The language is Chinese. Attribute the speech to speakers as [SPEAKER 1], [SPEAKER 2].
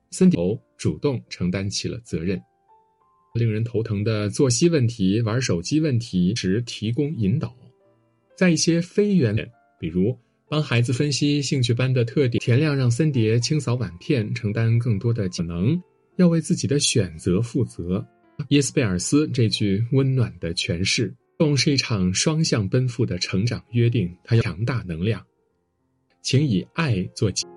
[SPEAKER 1] 森迪主动承担起了责任。令人头疼的作息问题、玩手机问题时提供引导。在一些非原点，比如帮孩子分析兴趣班的特点，田亮让森碟清扫碗片，承担更多的技能，要为自己的选择负责。耶斯贝尔斯这句温暖的诠释，是一场双向奔赴的成长约定，它有强大能量。请以爱做基础。